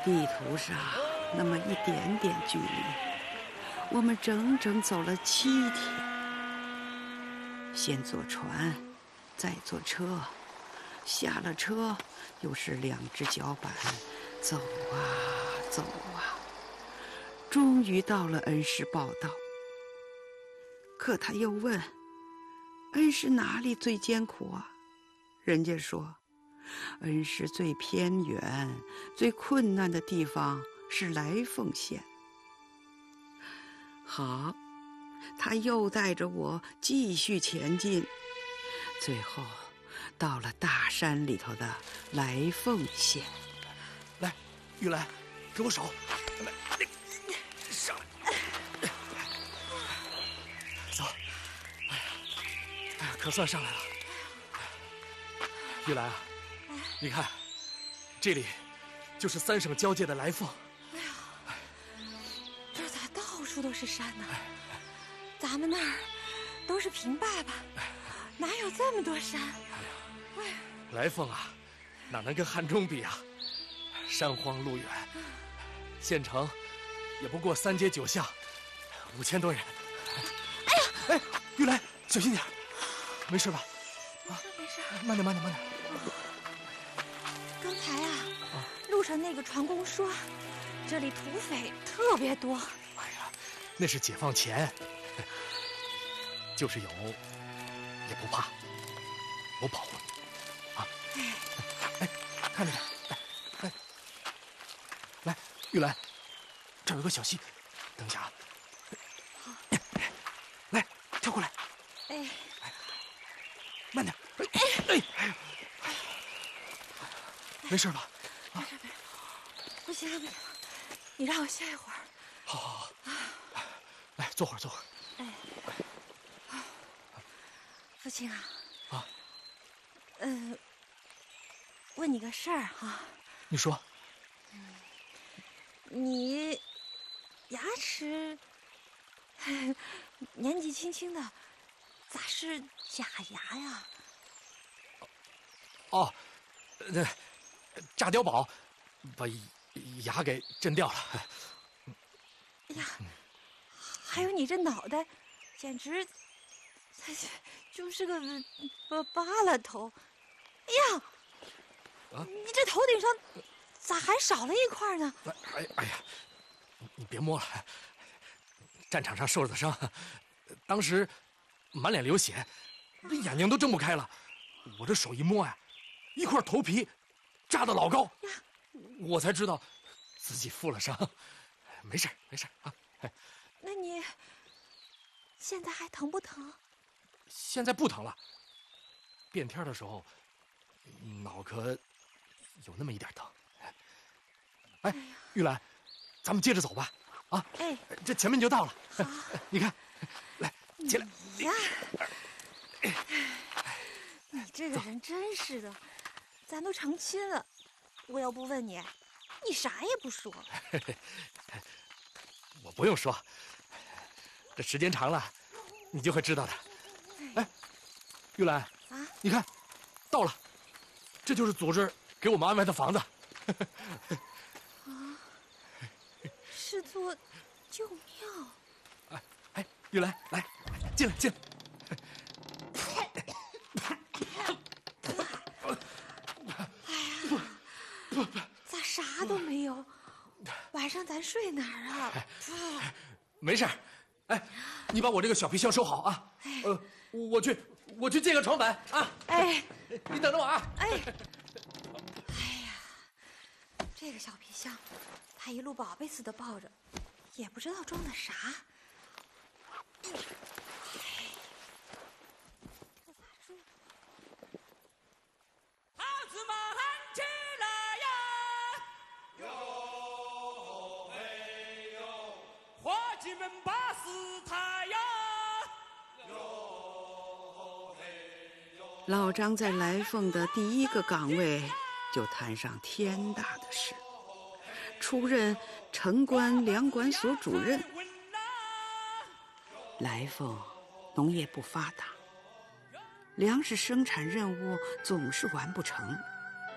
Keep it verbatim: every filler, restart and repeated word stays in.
地图上那么一点点距离，我们整整走了七天。先坐船，再坐车，下了车又是两只脚板，走啊走啊，终于到了恩施报道。可他又问，恩施哪里最艰苦啊？人家说，恩施最偏远、最困难的地方是来凤县。好，他又带着我继续前进，最后到了大山里头的来凤县。 来，玉兰，给我手，来，上来，走。哎呀，哎呀，可算上来了。玉兰啊，你看，这里就是三省交界的来凤。 哎呀，这咋到处都是山呢？咱们那儿都是平坝坝，哪有这么多山？哎呀， 来凤啊，哪能跟汉中比啊？山荒路远，县城也不过三街九巷，五千多人。 哎呀， 哎，玉兰，小心点，没事吧？ 没事没事， 慢点慢点慢点。 刚才啊，路上那个船工说，这里土匪特别多。 哎呀，那是解放前，就是有也不怕，我保护你啊！哎，哎，看着点，哎哎，来，玉兰，这儿有个小溪，等一下啊。 好， 来，跳过来。 哎， 慢点。哎哎哎，没事吧？ 没事没事，不行不行，你让我歇一会儿。 好好好，来坐会儿坐会儿。 哎，父亲啊， 啊， 呃，问你个事儿哈。 你说。 嗯，你牙齿年纪轻轻的，咋是假牙呀？ 哦，那炸碉堡把牙给震掉了。 哎呀，还有你这脑袋，简直就是个巴巴拉头。哎呀，啊，你这头顶上咋还少了一块呢？ 哎哎呀，你别摸了，战场上受的伤，当时满脸流血，这眼睛都睁不开了。我这手一摸呀，一块头皮扎得老高，我才知道自己负了伤。没事没事啊。 那你现在还疼不疼？ 现在不疼了。变天的时候，脑壳有那么一点疼。哎，玉兰，咱们接着走吧。啊， 哎， 这前面就到了。 好， 你看，来，起来。 呀，你这个人真是的，咱都成亲了，我要不问你，你啥也不说。 我不用说，这时间长了，你就会知道的。哎，玉兰啊，你看，到了，这就是组织给我们安排的房子。 啊，是座旧庙。 哎哎，玉兰，来，进来进来。 咋啥都没有？晚上咱睡哪儿啊？ 没事，哎，你把我这个小皮箱收好啊。呃，我去，我去借个床板啊。 哎， 你等着我啊。 哎，哎呀，这个小皮箱，他一路宝贝似的抱着，也不知道装的啥。哎，这咋睡？ 孩子们起来呀！哟嘿哟，伙计们把事抬呀！哟嘿哟。 老张在来凤的第一个岗位就摊上天大的事，出任城关粮管所主任。来凤农业不发达，粮食生产任务总是完不成。